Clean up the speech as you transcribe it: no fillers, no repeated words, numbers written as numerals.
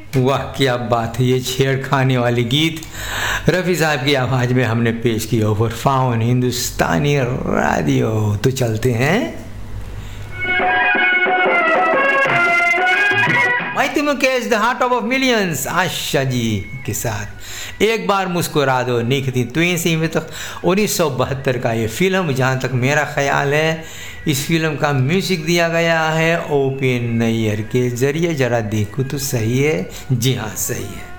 वाह क्या बात है, ये छेड़खानी वाली गीत रफ़ी साहब की आवाज़ में हमने पेश किया ओवर फाउन हिंदुस्तानी रेडियो। तो चलते हैं mighty Mukesh the heart of millions Asha ji के साथ एक बार मुस्कुरा दो निखती तुसी में। तो 1972 का ये फिल्म, जहाँ तक मेरा ख्याल है इस फिल्म का म्यूज़िक दिया गया है ओपी नैयर के ज़रिए। ज़रा देखो तो सही है, जी हाँ सही है।